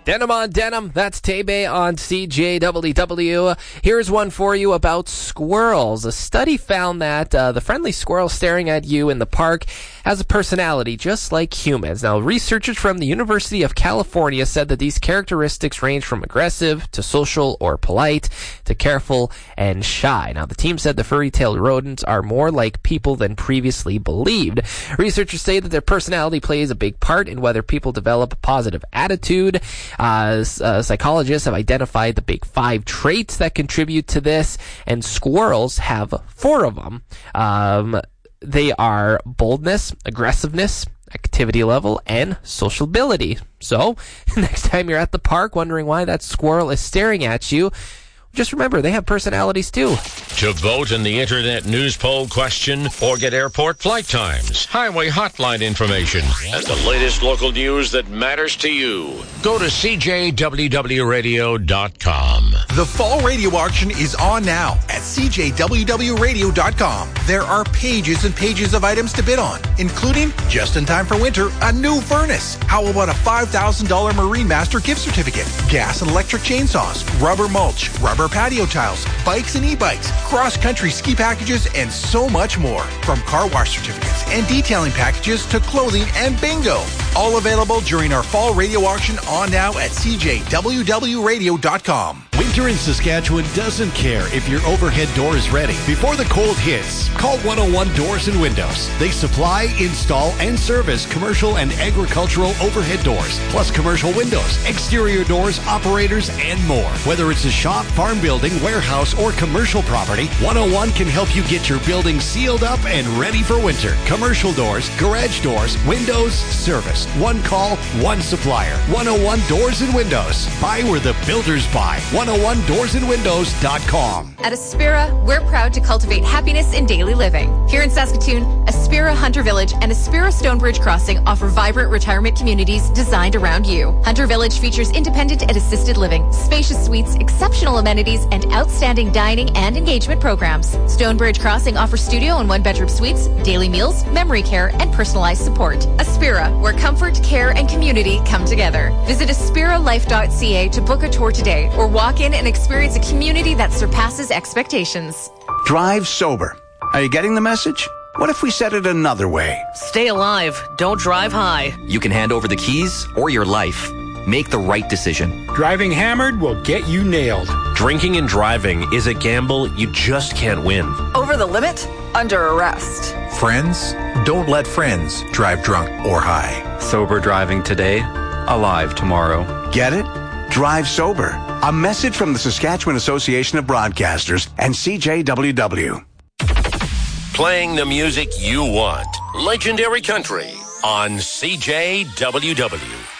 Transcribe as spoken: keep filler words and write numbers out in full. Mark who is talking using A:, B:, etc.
A: Denim on Denim, that's Tebe on C J W W. Here's one for you about squirrels. A study found that uh, the friendly squirrel staring at you in the park has a personality just like humans. Now, researchers from the University of California said that these characteristics range from aggressive to social or polite to careful and shy. Now, the team said the furry-tailed rodents are more like people than previously believed. Researchers say that their personality plays a big part in whether people develop a positive attitude. Uh, uh, psychologists have identified the big five traits that contribute to this, and squirrels have four of them. Um, they are boldness, aggressiveness, activity level, and sociability. So, next time you're at the park wondering why that squirrel is staring at you, just remember, they have personalities too.
B: To vote in the Internet News Poll question or get airport flight times, highway hotline information, and the latest local news that matters to you, go to C J W W radio dot com.
C: The fall radio auction is on now at C J W W radio dot com. There are pages and pages of items to bid on, including, just in time for winter, a new furnace. How about a five thousand dollars Marine Master gift certificate, gas and electric chainsaws, rubber mulch, rubber patio tiles, bikes and e-bikes, cross-country ski packages, and so much more. From car wash certificates and detailing packages to clothing and bingo. All available during our fall radio auction on now at C J W W radio dot com.
D: Winter in Saskatchewan doesn't care if your overhead door is ready. Before the cold hits, call one oh one Doors and Windows. They supply, install, and service commercial and agricultural overhead doors, plus commercial windows, exterior doors, operators, and more. Whether it's a shop, farm building, warehouse, or commercial property, one oh one can help you get your building sealed up and ready for winter. Commercial doors, garage doors, windows, service. One call, one supplier. one oh one Doors and Windows. Buy where the builders buy. one oh one doors and windows dot com.
E: At Aspira, we're proud to cultivate happiness in daily living. Here in Saskatoon, Aspira Hunter Village and Aspira Stonebridge Crossing offer vibrant retirement communities designed around you. Hunter Village features independent and assisted living, spacious suites, exceptional amenities, and outstanding dining and engagement programs. Stonebridge Crossing offers studio and one-bedroom suites, daily meals, memory care, and personalized support. Aspira, where comfort, care, and community come together. Visit aspira life dot c a to book a tour today or walk in and experience a community that surpasses expectations.
F: Drive sober. Are you getting the message? What if we said it another way?
G: Stay alive. Don't drive high.
H: You can hand over the keys or your life. Make the right decision.
I: Driving hammered will get you nailed.
J: Drinking and driving is a gamble you just can't win.
K: Over the limit? Under arrest.
C: Friends, don't let friends drive drunk or high.
L: Sober driving today, alive tomorrow.
F: Get it? Drive sober. A message from the Saskatchewan Association of Broadcasters and C J W W.
B: Playing the music you want. Legendary Country on C J W W.